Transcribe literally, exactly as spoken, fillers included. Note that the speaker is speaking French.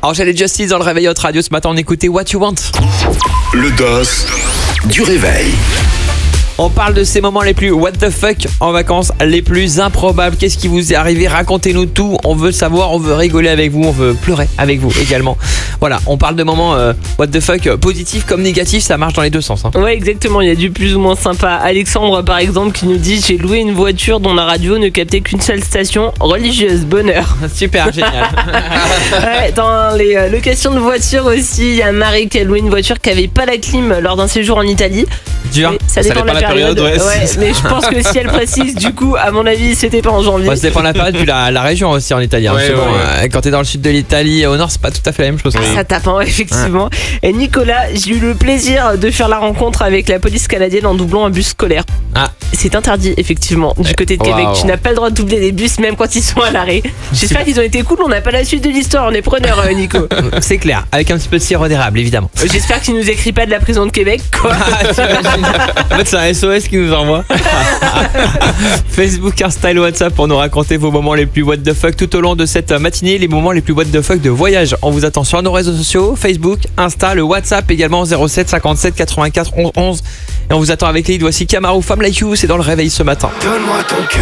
Angèle et Justice dans le réveil Hot Radio. Ce matin, on écoutait What You Want. Le dos du réveil. On parle de ces moments les plus what the fuck en vacances, les plus improbables. Qu'est-ce qui vous est arrivé? Racontez-nous tout. On veut savoir, on veut rigoler avec vous, on veut pleurer avec vous également. Voilà, on parle de moments euh, what the fuck, euh, positifs comme négatifs, ça marche dans les deux sens. Hein. Ouais, exactement. Il y a du plus ou moins sympa. Alexandre, par exemple, qui nous dit: j'ai loué une voiture dont la radio ne captait qu'une seule station religieuse. Bonheur. Super, génial. Ouais, dans les euh, locations de voitures aussi, il y a Marie qui a loué une voiture qui avait pas la clim lors d'un séjour en Italie. Dur. Mais ça dépend de la, la période. période ouais, ouais, mais je pense que si elle précise, du coup, à mon avis, c'était pas en janvier. Ouais, ça dépend de la période, puis la, la région aussi en Italie. Hein, ouais, ouais, bon, ouais. Quand t'es dans le sud de l'Italie, au nord, c'est pas tout à fait la même chose. Ça tape, hein, effectivement. Ouais. Et Nicolas, j'ai eu le plaisir de faire la rencontre avec la police canadienne en doublant un bus scolaire. Ah. C'est interdit, effectivement, du côté de Québec. Wow. Tu n'as pas le droit de doubler les bus, même quand ils sont à l'arrêt. J'espère qu'ils ont été cool. On n'a pas la suite de l'histoire. On est preneur, euh, Nico. C'est clair, avec un petit peu de sirop d'érable, évidemment. J'espère qu'il nous écrit pas de la prison de Québec, quoi. En fait, c'est un S O S qui nous envoie. Facebook, Insta et WhatsApp pour nous raconter vos moments les plus what the fuck tout au long de cette matinée, les moments les plus what the fuck de voyage. On vous attend sur nos réseaux sociaux, Facebook, Insta, le WhatsApp également zéro sept cinquante-sept quatre-vingt-quatre onze onze. Et on vous attend avec les leads. Voici Kamaru, Femme Like You, c'est dans le réveil ce matin. Donne-moi ton cœur.